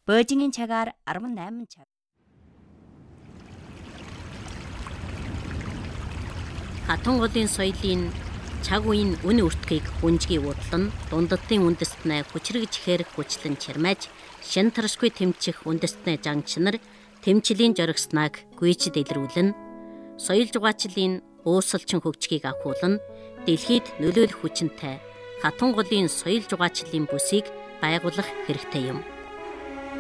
Бөөжингийн цагаар 18 цаг. Хатан голын соёлын цаг үеийн үн өртгийг хүнжги удлан, дундадын үндэстнээ хүчрэгж хэрэг хүчлэн чирмэж, шин таршгүй тэмчих үндэстнээ жангчнар тэмчлийн жоригснаг гүйчд илрүүлэн, соёл жугаачлалын уусалчин хөгжгийг авахуулан, дэлхийд нөлөөлөх хүчинтэй хатан голын соёл жугаачлалын бүсийг байгуулах хэрэгтэй юм.